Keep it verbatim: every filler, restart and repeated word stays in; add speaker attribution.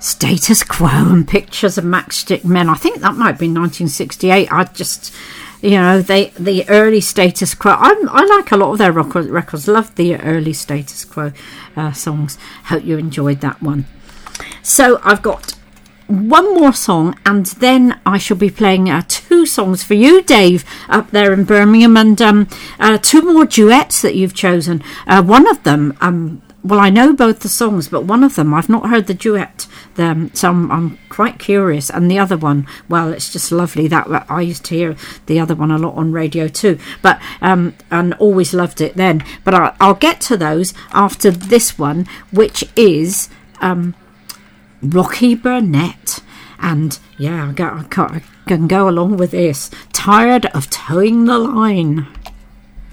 Speaker 1: Status Quo and Pictures of Matchstick Men. I think that might be nineteen sixty-eight. I just, you know, they the early Status Quo. I I like a lot of their rock records. Love the early Status Quo uh, songs. Hope you enjoyed that one. So I've got one more song, and then I shall be playing uh, two songs for you, Dave, up there in Birmingham, and um, uh, two more duets that you've chosen. Uh, one of them, um, well, I know both the songs, but one of them I've not heard the duet, um, so I'm, I'm quite curious. And the other one, well, it's just lovely. That I used to hear the other one a lot on radio too, but um, and always loved it then. But I, I'll get to those after this one, which is. Um, Rocky Burnett, and yeah, I, got, I, can, I can go along with this. Tired of Towing the Line.